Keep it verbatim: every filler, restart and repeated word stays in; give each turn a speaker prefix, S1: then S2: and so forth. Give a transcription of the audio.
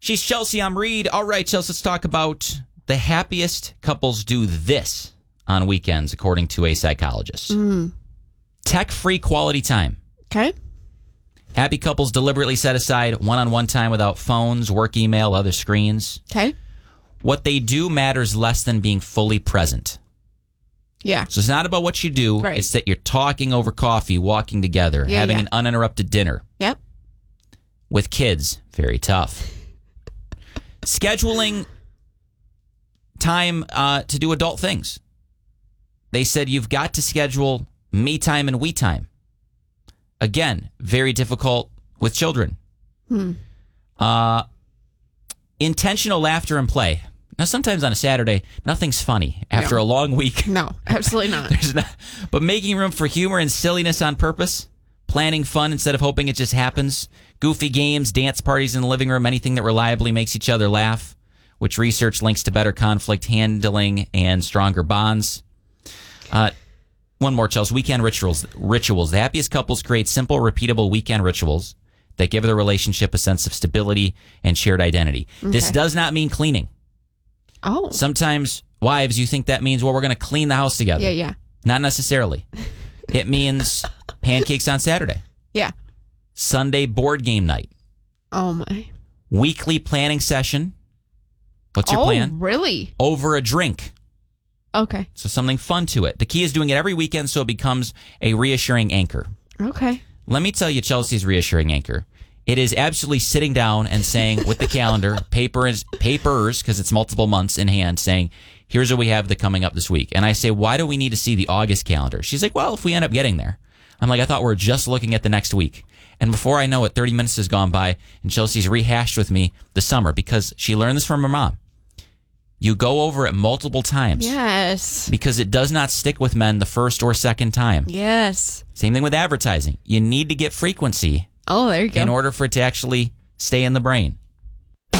S1: She's Chelsea. I'm Reed. All right, Chelsea, let's talk about the happiest couples do this on weekends, according to a psychologist.
S2: Mm.
S1: Tech-free quality time.
S2: Okay.
S1: Happy couples deliberately set aside one-on-one time without phones, work email, other screens.
S2: Okay.
S1: What they do matters less than being fully present.
S2: Yeah.
S1: So it's not about what you do.
S2: Right.
S1: It's that you're talking over coffee, walking together,
S2: Yeah,
S1: having
S2: yeah.
S1: an uninterrupted dinner.
S2: Yep.
S1: With kids, very tough. Scheduling time uh, to do adult things. They said you've got to schedule me time and we time. Again, very difficult with children.
S2: Hmm.
S1: Uh, intentional laughter and play. Now, sometimes on a Saturday, nothing's funny after
S2: No.
S1: a long week.
S2: No, absolutely not.
S1: There's not. But making room for humor and silliness on purpose, planning fun instead of hoping it just happens, goofy games, dance parties in the living room, anything that reliably makes each other laugh, which research links to better conflict handling and stronger bonds. Uh, one more, Chelsea. Weekend rituals. Rituals. The happiest couples create simple, repeatable weekend rituals that give their relationship a sense of stability and shared identity. This
S2: Okay.
S1: does not mean cleaning.
S2: Oh.
S1: Sometimes, wives, you think that means, well, we're going to clean the house together.
S2: Yeah, yeah.
S1: Not necessarily. It means pancakes on Saturday.
S2: Yeah.
S1: Sunday board game night.
S2: Oh, my.
S1: Weekly planning session. What's your
S2: oh,
S1: plan?
S2: really?
S1: Over a drink.
S2: Okay.
S1: So something fun to it. The key is doing it every weekend so it becomes a reassuring anchor.
S2: Okay.
S1: Let me tell you Chelsea's reassuring anchor. It is absolutely sitting down and saying with the calendar, paper is, papers, because it's multiple months in hand, saying, here's what we have that coming up this week. And I say, why do we need to see the August calendar? She's like, well, if we end up getting there. I'm like, I thought we were just looking at the next week. And before I know it, thirty minutes has gone by, and Chelsea's rehashed with me the summer because she learned this from her mom. You go over it multiple times.
S2: Yes.
S1: Because it does not stick with men the first or second time.
S2: Yes.
S1: Same thing with advertising. You need to get frequency
S2: Oh, there you go.
S1: in order for it to actually stay in the brain.